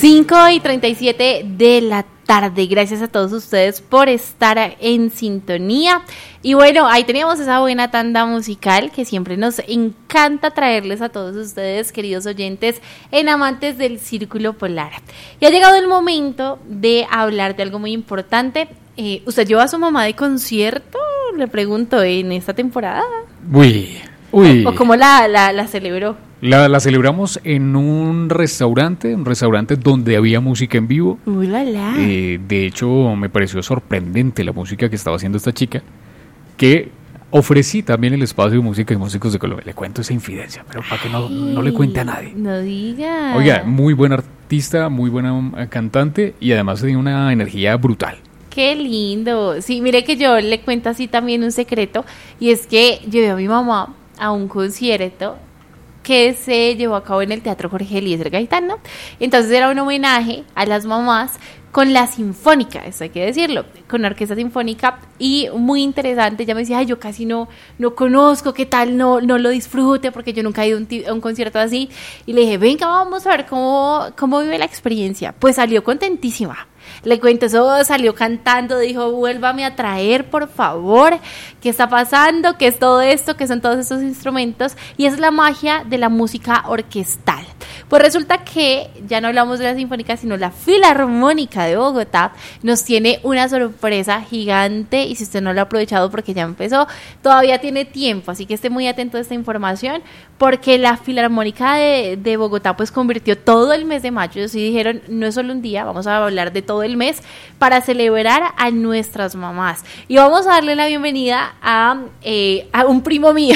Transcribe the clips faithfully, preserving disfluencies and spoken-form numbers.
cinco y treinta y siete de la tarde. Gracias a todos ustedes por estar en sintonía. Y bueno, ahí teníamos esa buena tanda musical que siempre nos encanta traerles a todos ustedes, queridos oyentes, en Amantes del Círculo Polar. Y ha llegado el momento de hablar de algo muy importante. Eh, ¿Usted llevó a su mamá de concierto? Le pregunto, en esta temporada. Uy, uy. ¿O, o cómo la, la, la celebró? La, la celebramos en un restaurante, un restaurante donde había música en vivo. Uy, la, la. Eh, de hecho, me pareció sorprendente la música que estaba haciendo esta chica, que ofrecí también el espacio de música y músicos de Colombia. Le cuento esa infidencia, pero para que no, no le cuente a nadie. No diga. Oiga, muy buena artista, muy buena cantante y además tiene una energía brutal. Qué lindo. Sí, mire que yo le cuento así también un secreto, y es que llevé a mi mamá a un concierto que se llevó a cabo en el Teatro Jorge Eliezer Gaitán, ¿no? Entonces era un homenaje a las mamás con la sinfónica, eso hay que decirlo, con la orquesta sinfónica, y muy interesante. Ella me decía, ay, yo casi no, no conozco, ¿qué tal? No, no lo disfrute, porque yo nunca he ido a un, a un concierto así. Y le dije, venga, vamos a ver cómo, cómo vive la experiencia. Pues salió contentísima. Le cuento, eso salió cantando, dijo, vuélvame a traer, por favor, ¿qué está pasando? ¿Qué es todo esto? ¿Qué son todos estos instrumentos? Y es la magia de la música orquestal. Pues resulta que ya no hablamos de la sinfónica, sino la Filarmónica de Bogotá nos tiene una sorpresa gigante, y si usted no lo ha aprovechado porque ya empezó, todavía tiene tiempo, así que esté muy atento a esta información, porque la Filarmónica de, de Bogotá pues convirtió todo el mes de mayo, y dijeron, no es solo un día, vamos a hablar de todo el mes para celebrar a nuestras mamás. Y vamos a darle la bienvenida a, eh, a un primo mío,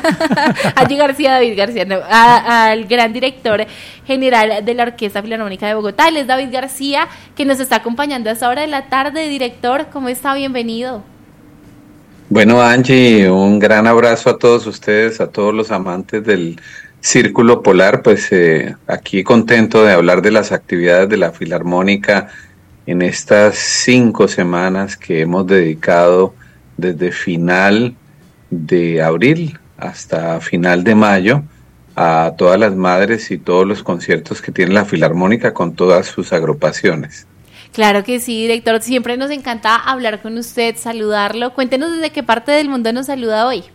a G. García, David García, no, a, al gran director general de la Orquesta Filarmónica de Bogotá. Él es David García, que nos está acompañando a esta hora de la tarde. Director, ¿cómo está? Bienvenido. Bueno, Angie, un gran abrazo a todos ustedes, a todos los amantes del Círculo Polar. Pues eh, aquí contento de hablar de las actividades de la Filarmónica en estas cinco semanas que hemos dedicado desde final de abril hasta final de mayo a todas las madres y todos los conciertos que tiene la Filarmónica con todas sus agrupaciones. Claro que sí, director, siempre nos encanta hablar con usted, saludarlo. Cuéntenos desde qué parte del mundo nos saluda hoy.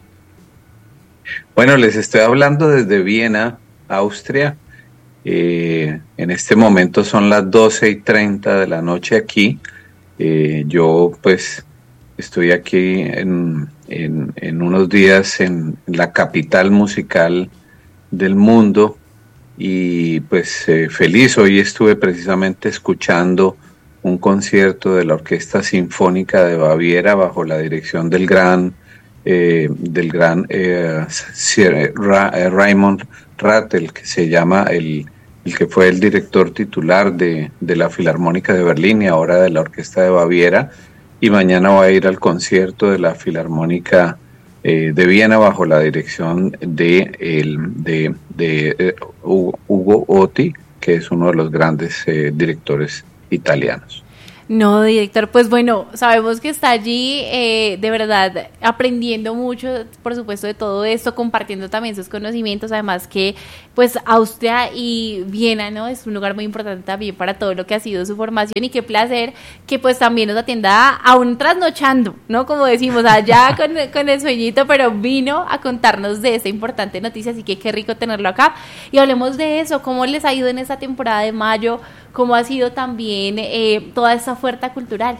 Bueno, les estoy hablando desde Viena, Austria. Eh, en este momento son las doce y treinta de la noche aquí. Eh, yo pues estoy aquí en, en, en unos días en la capital musical del mundo, y pues eh, feliz. Hoy estuve precisamente escuchando un concierto de la Orquesta Sinfónica de Baviera bajo la dirección del gran eh, del gran eh, Sir Ra, eh, Raimund Rattel, que se llama el, el que fue el director titular de, de la Filarmónica de Berlín y ahora de la Orquesta de Baviera, y mañana voy a ir al concierto de la Filarmónica Eh, de Viena bajo la dirección de, el, de, de eh, Ugo Otti, que es uno de los grandes eh, directores italianos. No, director, pues bueno, sabemos que está allí eh, de verdad aprendiendo mucho, por supuesto, de todo esto, compartiendo también sus conocimientos, además que pues Austria y Viena, ¿no? Es un lugar muy importante también para todo lo que ha sido su formación, y qué placer que pues también nos atienda aún trasnochando, ¿no? Como decimos, allá con, con el sueñito, pero vino a contarnos de esta importante noticia, así que qué rico tenerlo acá. Y hablemos de eso, cómo les ha ido en esta temporada de mayo, cómo ha sido también eh, toda esta oferta cultural.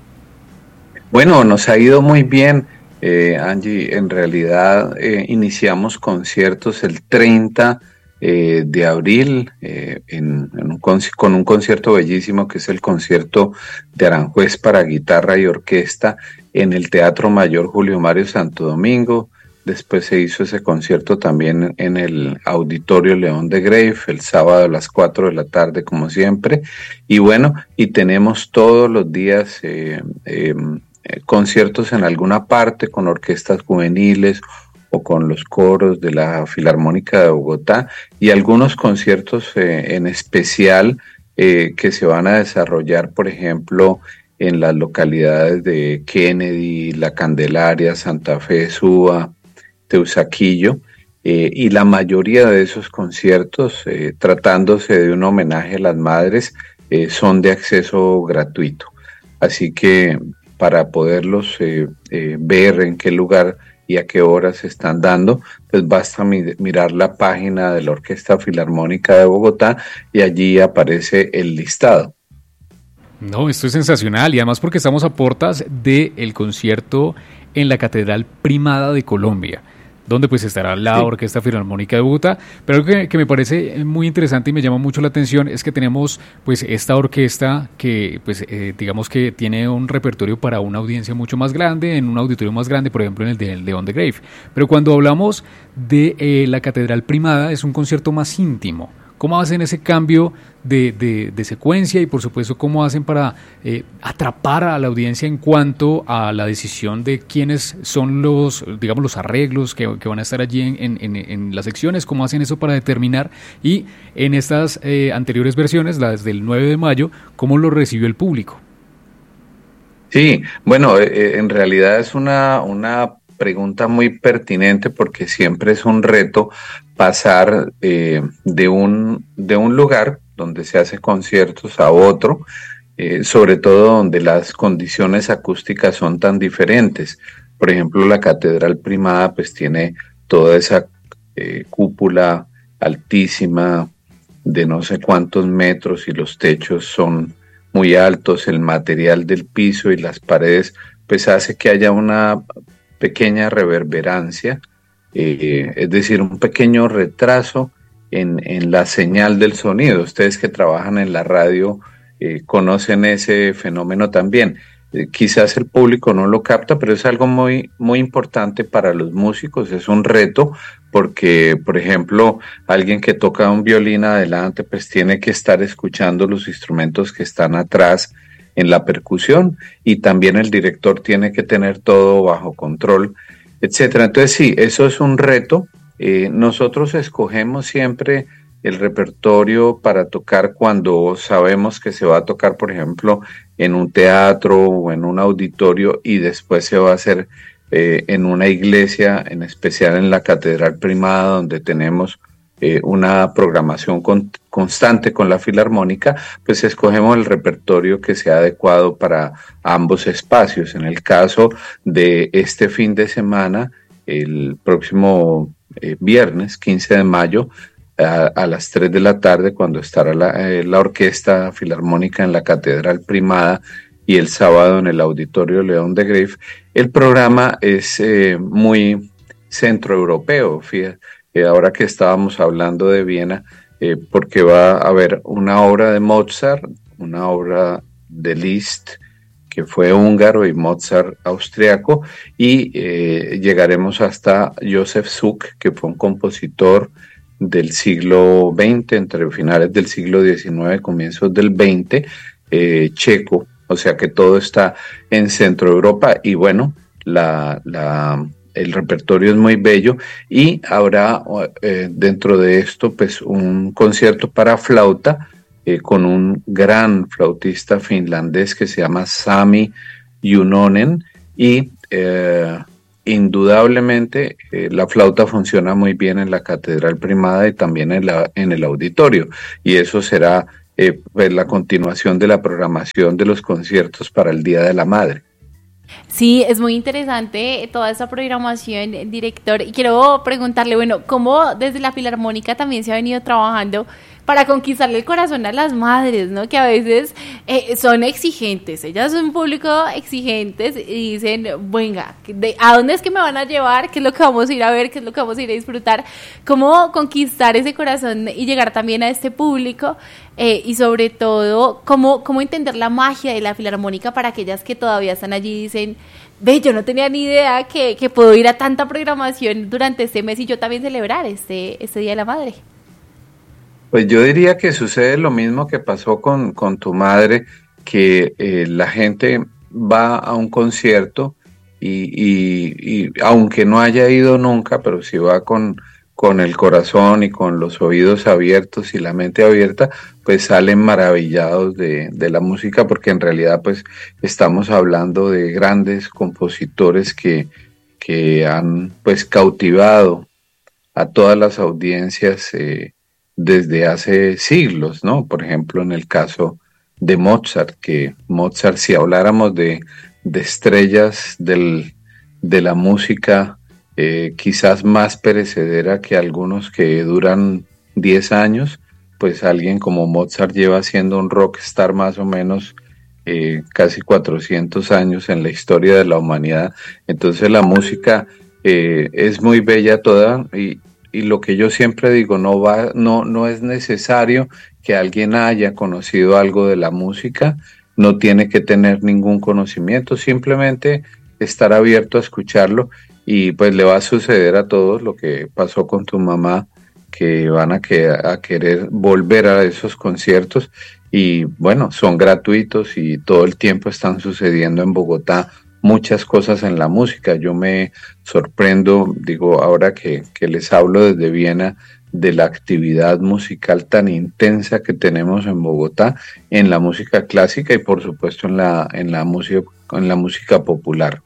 Bueno, nos ha ido muy bien, eh, Angie. En realidad eh, iniciamos conciertos el treinta eh, de abril eh, en, en un con, con un concierto bellísimo que es el concierto de Aranjuez para guitarra y orquesta en el Teatro Mayor Julio Mario Santo Domingo. Después se hizo ese concierto también en el Auditorio León de Grave, el sábado a las cuatro de la tarde, como siempre. Y bueno, y tenemos todos los días eh, eh, conciertos en alguna parte con orquestas juveniles o con los coros de la Filarmónica de Bogotá, y algunos conciertos eh, en especial eh, que se van a desarrollar, por ejemplo, en las localidades de Kennedy, La Candelaria, Santa Fe, Suba, Teusaquillo, eh, y la mayoría de esos conciertos, eh, tratándose de un homenaje a las madres, eh, son de acceso gratuito. Así que para poderlos eh, eh, ver en qué lugar y a qué horas se están dando, pues basta mi- mirar la página de la Orquesta Filarmónica de Bogotá y allí aparece el listado. No, esto es sensacional y además porque estamos a puertas del concierto en la Catedral Primada de Colombia, donde pues estará la Sí. Orquesta Filarmónica de Bogotá. Pero algo que, que me parece muy interesante y me llama mucho la atención es que tenemos pues esta orquesta que pues eh, digamos que tiene un repertorio para una audiencia mucho más grande, en un auditorio más grande, por ejemplo en el de León de Grave. Pero cuando hablamos de eh, la Catedral Primada es un concierto más íntimo. ¿Cómo hacen ese cambio de, de, de secuencia y por supuesto cómo hacen para eh, atrapar a la audiencia en cuanto a la decisión de quiénes son los, digamos, los arreglos que, que van a estar allí en, en, en, en las secciones? ¿Cómo hacen eso para determinar? Y en estas eh, anteriores versiones, las del nueve de mayo, ¿cómo lo recibió el público? Sí, bueno, eh, en realidad es una, una pregunta muy pertinente porque siempre es un reto pasar eh, de un, de un lugar donde se hace conciertos a otro, eh, sobre todo donde las condiciones acústicas son tan diferentes. Por ejemplo, la Catedral Primada pues tiene toda esa eh, cúpula altísima de no sé cuántos metros y los techos son muy altos, el material del piso y las paredes pues hace que haya una pequeña reverberancia, eh, es decir, un pequeño retraso en, en la señal del sonido. Ustedes que trabajan en la radio eh, conocen ese fenómeno también. Eh, quizás el público no lo capta, pero es algo muy, muy importante para los músicos, es un reto porque, por ejemplo, alguien que toca un violín adelante, pues tiene que estar escuchando los instrumentos que están atrás en la percusión y también el director tiene que tener todo bajo control, etcétera. Entonces sí, eso es un reto. Eh, nosotros escogemos siempre el repertorio para tocar cuando sabemos que se va a tocar, por ejemplo, en un teatro o en un auditorio y después se va a hacer eh, en una iglesia, en especial en la Catedral Primada, donde tenemos eh, una programación con, constante con la Filarmónica, pues escogemos el repertorio que sea adecuado para ambos espacios. En el caso de este fin de semana, el próximo eh, viernes, quince de mayo, a, a las tres de la tarde, cuando estará la, eh, la Orquesta Filarmónica en la Catedral Primada y el sábado en el Auditorio León de Grave, el programa es eh, muy centroeuropeo. Fíjate, eh, ahora que estábamos hablando de Viena, eh, porque va a haber una obra de Mozart, una obra de Liszt, que fue húngaro, y Mozart austriaco, y eh, llegaremos hasta Josef Suk, que fue un compositor del siglo veinte, entre finales del siglo diecinueve, comienzos del veinte, eh, checo, o sea que todo está en Centro Europa y bueno, la, la, el repertorio es muy bello y habrá eh, dentro de esto pues un concierto para flauta eh, con un gran flautista finlandés que se llama Sami Junonen y eh, indudablemente eh, la flauta funciona muy bien en la Catedral Primada y también en, la, en el auditorio y eso será eh, pues, la continuación de la programación de los conciertos para el Día de la Madre. Sí, es muy interesante toda esa programación, director. Y quiero preguntarle, bueno, ¿cómo desde la Filarmónica también se ha venido trabajando para conquistarle el corazón a las madres, ¿no? Que a veces eh, son exigentes, ellas son un público exigentes y dicen, venga, de, ¿a dónde es que me van a llevar? ¿Qué es lo que vamos a ir a ver? ¿Qué es lo que vamos a ir a disfrutar? ¿Cómo conquistar ese corazón y llegar también a este público? Eh, y sobre todo, ¿cómo, cómo entender la magia de la Filarmónica para aquellas que todavía están allí y dicen, ve, yo no tenía ni idea que, que puedo ir a tanta programación durante este mes y yo también celebrar este, este Día de la Madre? Pues yo diría que sucede lo mismo que pasó con, con tu madre, que eh, la gente va a un concierto y, y, y aunque no haya ido nunca, pero si va con, con el corazón y con los oídos abiertos y la mente abierta, pues salen maravillados de, de la música, porque en realidad pues estamos hablando de grandes compositores que, que han pues cautivado a todas las audiencias eh, desde hace siglos, ¿no? Por ejemplo, en el caso de Mozart, que Mozart, si habláramos de, de estrellas del, de la música, eh, quizás más perecedera que algunos que duran diez años, pues alguien como Mozart lleva siendo un rockstar más o menos eh, casi cuatrocientos años en la historia de la humanidad. Entonces la música eh, es muy bella toda, y, y lo que yo siempre digo, no va, no, no es necesario que alguien haya conocido algo de la música, no tiene que tener ningún conocimiento, simplemente estar abierto a escucharlo, y pues le va a suceder a todos lo que pasó con tu mamá, que van a, que, a querer volver a esos conciertos, y bueno, son gratuitos y todo el tiempo están sucediendo en Bogotá muchas cosas en la música. Yo me sorprendo, digo, ahora que, que les hablo desde Viena, de la actividad musical tan intensa que tenemos en Bogotá, en la música clásica y por supuesto en la, en la música, en la música popular.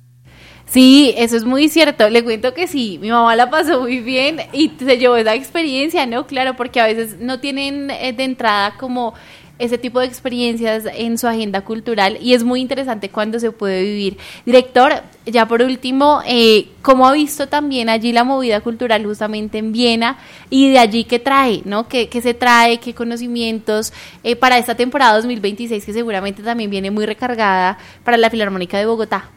Sí, eso es muy cierto. Le cuento que sí, mi mamá la pasó muy bien y se llevó esa experiencia, ¿no? Claro, porque a veces no tienen eh, de entrada como ese tipo de experiencias en su agenda cultural, y es muy interesante cuando se puede vivir. Director, ya por último, eh, ¿cómo ha visto también allí la movida cultural justamente en Viena, y de allí qué trae, ¿no? ¿Qué, qué se trae, qué conocimientos eh, para esta temporada dos mil veintiséis, que seguramente también viene muy recargada para la Filarmónica de Bogotá?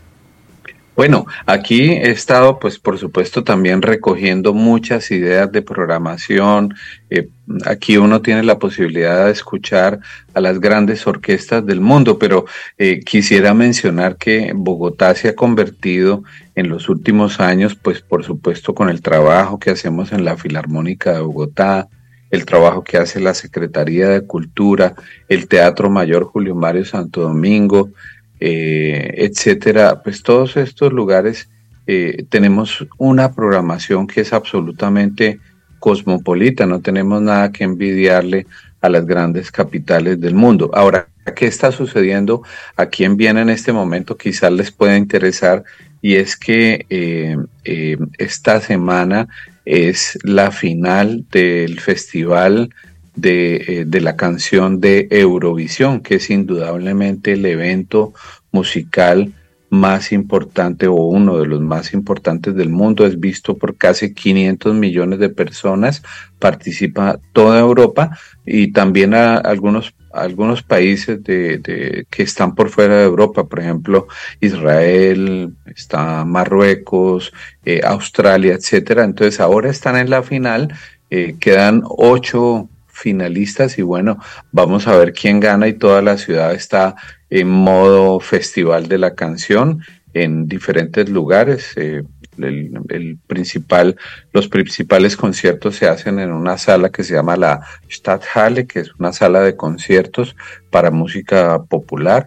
Bueno, aquí he estado, pues por supuesto, también recogiendo muchas ideas de programación. Eh, aquí uno tiene la posibilidad de escuchar a las grandes orquestas del mundo, pero eh, quisiera mencionar que Bogotá se ha convertido en los últimos años, pues por supuesto, con el trabajo que hacemos en la Filarmónica de Bogotá, el trabajo que hace la Secretaría de Cultura, el Teatro Mayor Julio Mario Santo Domingo, Eh, etcétera, pues todos estos lugares eh, tenemos una programación que es absolutamente cosmopolita, no tenemos nada que envidiarle a las grandes capitales del mundo. Ahora, ¿qué está sucediendo aquí en Viena en este momento? Quizás les pueda interesar, y es que eh, eh, esta semana es la final del festival De, eh, de la canción de Eurovisión, que es indudablemente el evento musical más importante, o uno de los más importantes del mundo. Es visto por casi quinientos millones de personas, participa toda Europa y también a algunos, a algunos países de, de, que están por fuera de Europa, por ejemplo Israel, está Marruecos, eh, Australia, etcétera. Entonces ahora están en la final, eh, quedan ocho finalistas y bueno, vamos a ver quién gana, y toda la ciudad está en modo festival de la canción en diferentes lugares. Eh, el, el principal, los principales conciertos se hacen en una sala que se llama la Stadthalle, que es una sala de conciertos para música popular,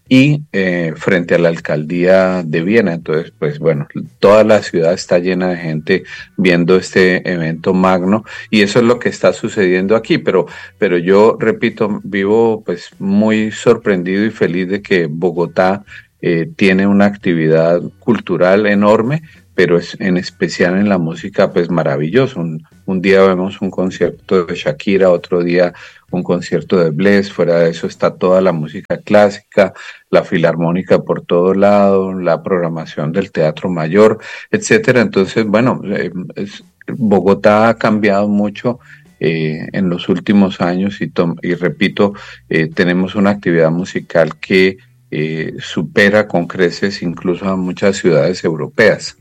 y eh, frente a la alcaldía de Viena. Entonces, pues bueno, toda la ciudad está llena de gente viendo este evento magno, y eso es lo que está sucediendo aquí. Pero, pero yo repito, vivo pues muy sorprendido y feliz de que Bogotá eh, tiene una actividad cultural enorme, pero es en especial en la música pues maravilloso. Un, un día vemos un concierto de Shakira, otro día un concierto de Bless, fuera de eso está toda la música clásica, la filarmónica por todo lado, la programación del Teatro Mayor, etcétera. Entonces, bueno, eh, es, Bogotá ha cambiado mucho eh, en los últimos años, y, tom, y repito, eh, tenemos una actividad musical que eh, supera con creces incluso a muchas ciudades europeas.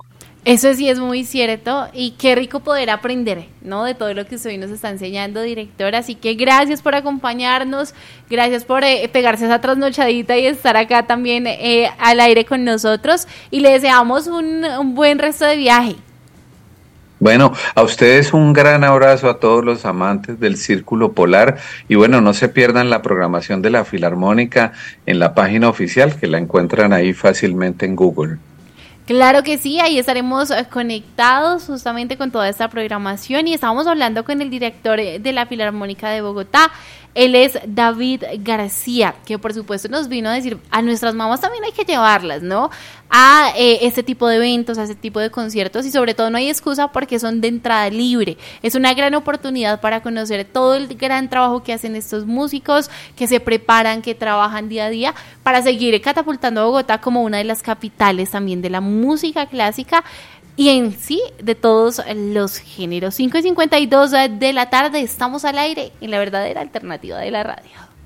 Eso sí es muy cierto, y qué rico poder aprender, ¿no? De todo lo que usted hoy nos está enseñando, director. Así que gracias por acompañarnos, gracias por eh, pegarse esa trasnochadita y estar acá también eh, al aire con nosotros, y le deseamos un, un buen resto de viaje. Bueno, a ustedes un gran abrazo, a todos los amantes del Círculo Polar, y bueno, no se pierdan la programación de la Filarmónica en la página oficial, que la encuentran ahí fácilmente en Google. Claro que sí, ahí estaremos conectados justamente con toda esta programación y estábamos hablando con el director de la Filarmónica de Bogotá. Él es David García, que por supuesto nos vino a decir, a nuestras mamás también hay que llevarlas, ¿no? A eh, este tipo de eventos, a este tipo de conciertos y sobre todo no hay excusa porque son de entrada libre. Es una gran oportunidad para conocer todo el gran trabajo que hacen estos músicos, que se preparan, que trabajan día a día para seguir catapultando a Bogotá como una de las capitales también de la música clásica y en sí de todos los géneros. cinco y cincuenta y dos de la tarde, estamos al aire en la verdadera alternativa de la radio.